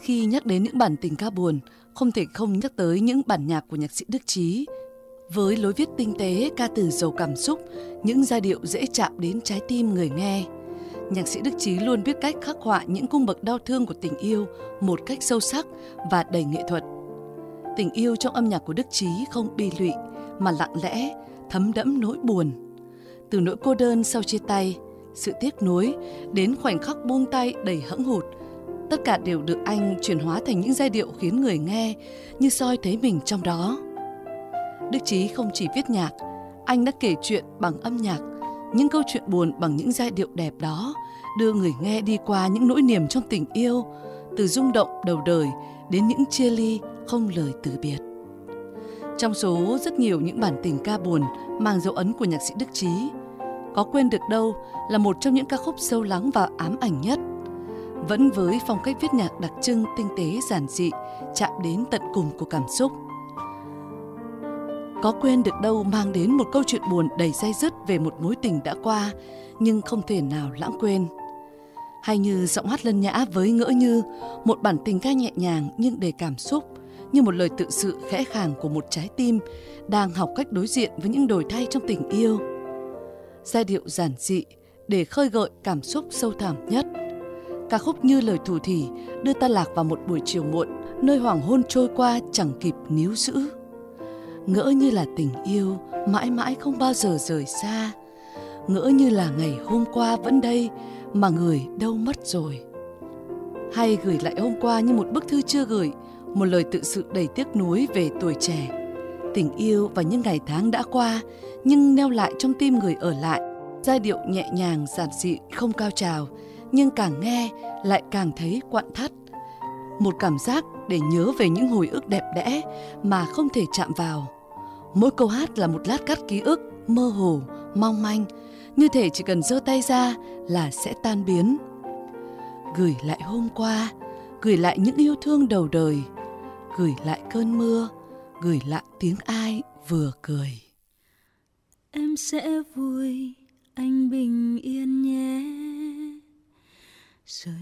Khi nhắc đến những bản tình ca buồn, không thể không nhắc tới những bản nhạc của nhạc sĩ Đức Chí. Với lối viết tinh tế, ca từ giàu cảm xúc, những giai điệu dễ chạm đến trái tim người nghe, nhạc sĩ Đức Chí luôn biết cách khắc họa những cung bậc đau thương của tình yêu một cách sâu sắc và đầy nghệ thuật. Tình yêu trong âm nhạc của Đức Chí không bi lụy mà lặng lẽ, thấm đẫm nỗi buồn. Từ nỗi cô đơn sau chia tay, sự tiếc nuối đến khoảnh khắc buông tay đầy hẫng hụt, tất cả đều được anh chuyển hóa thành những giai điệu khiến người nghe như soi thấy mình trong đó. Đức Chí không chỉ viết nhạc, anh đã kể chuyện bằng âm nhạc, những câu chuyện buồn bằng những giai điệu đẹp đó, đưa người nghe đi qua những nỗi niềm trong tình yêu, từ rung động đầu đời đến những chia ly không lời từ biệt. Trong số rất nhiều những bản tình ca buồn mang dấu ấn của nhạc sĩ Đức Chí, Có Quên Được Đâu là một trong những ca khúc sâu lắng và ám ảnh nhất. Vẫn với phong cách viết nhạc đặc trưng, tinh tế, giản dị, chạm đến tận cùng của cảm xúc. Có Quên Được Đâu mang đến một câu chuyện buồn đầy day dứt về một mối tình đã qua nhưng không thể nào lãng quên. Hay như giọng hát Lân Nhã với Ngỡ Như, một bản tình ca nhẹ nhàng nhưng đầy cảm xúc, như một lời tự sự khẽ khàng của một trái tim đang học cách đối diện với những đổi thay trong tình yêu. Giai điệu giản dị để khơi gợi cảm xúc sâu thẳm nhất. Ca khúc như lời thủ thỉ đưa ta lạc vào một buổi chiều muộn, nơi hoàng hôn trôi qua chẳng kịp níu giữ. Ngỡ như là tình yêu mãi mãi không bao giờ rời xa. Ngỡ như là ngày hôm qua vẫn đây mà người đâu mất rồi. Hay gửi lại hôm qua như một bức thư chưa gửi, một lời tự sự đầy tiếc nuối về tuổi trẻ, tình yêu và những ngày tháng đã qua nhưng neo lại trong tim người ở lại. Giai điệu nhẹ nhàng giản dị không cao trào, nhưng càng nghe lại càng thấy quặn thắt. Một cảm giác để nhớ về những hồi ức đẹp đẽ mà không thể chạm vào. Mỗi câu hát là một lát cắt ký ức mơ hồ, mong manh, như thể chỉ cần giơ tay ra là sẽ tan biến. Gửi lại hôm qua, gửi lại những yêu thương đầu đời, gửi lại cơn mưa, gửi lại tiếng ai vừa cười. Em sẽ vui, anh bình yên nhé. Rồi